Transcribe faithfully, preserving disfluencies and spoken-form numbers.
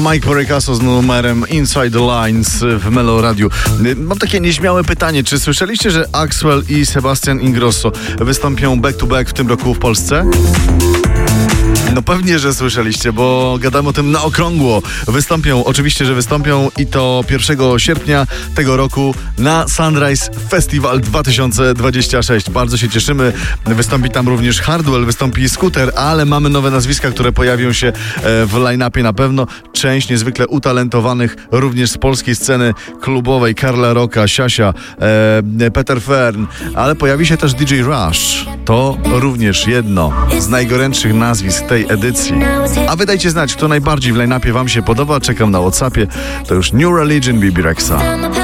Mike Porrecaso z numerem Inside the Lines w Melo Radio. Mam takie nieśmiałe pytanie. Czy słyszeliście, że Axwell i Sebastian Ingrosso wystąpią back to back w tym roku w Polsce? No pewnie, że słyszeliście, bo gadamy o tym na okrągło. Wystąpią, oczywiście, że wystąpią i to pierwszego sierpnia tego roku na Sunrise Festival dwa tysiące dwudziesty szósty. Bardzo się cieszymy. Wystąpi tam również Hardwell, wystąpi Scooter, ale mamy nowe nazwiska, które pojawią się w line-upie na pewno. Część niezwykle utalentowanych również z polskiej sceny klubowej. Karla Rocka, Siasia, e, Peter Fern, ale pojawi się też D J Rush. To również jedno z najgorętszych nazwisk tej edycji. A wy dajcie znać, kto najbardziej w line-upie wam się podoba. Czekam na WhatsAppie. To już New Religion, Bibi Rexa.